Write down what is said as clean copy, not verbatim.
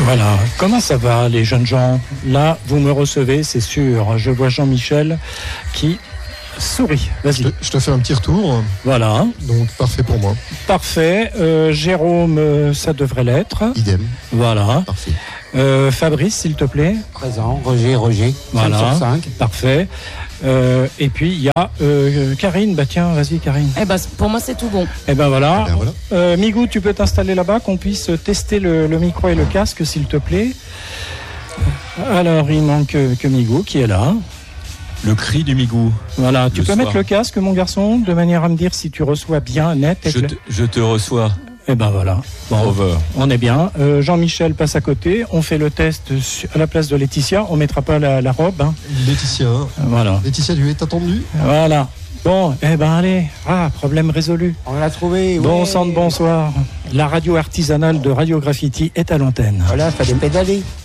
Voilà, comment ça va les jeunes gens? Là, vous me recevez, c'est sûr. Je vois Jean-Michel qui sourit. Vas-y. Je te fais un petit retour. Voilà. Donc, parfait pour moi. Parfait. Jérôme, ça devrait l'être. Idem. Voilà. Parfait. Fabrice, s'il te plaît. Présent. Roger. Voilà. 5 sur 5. Parfait. Et puis, il y a Karine. Bah tiens, vas-y Karine. Eh ben, pour moi, c'est tout bon. Eh ben voilà. Eh ben voilà. Migou, tu peux t'installer là-bas, qu'on puisse tester le micro et le casque, s'il te plaît. Alors, il manque que Migou qui est là. Le cri du Migou. Voilà, tu peux soir. mettre le casque, mon garçon, de manière à me dire si tu reçois bien, net et clair. Je te reçois. Eh ben voilà. Bon, Over. on est bien. Jean-Michel passe à côté. On fait le test à la place de Laetitia. On mettra pas la robe. Hein. Laetitia. Voilà. Laetitia, tu es attendu? Voilà. Bon, eh ben allez. Ah, problème résolu. On l'a trouvé. Bon ouais. sang de bonsoir. La radio artisanale de Radio Graffiti est à l'antenne. Voilà, fallait pédaler.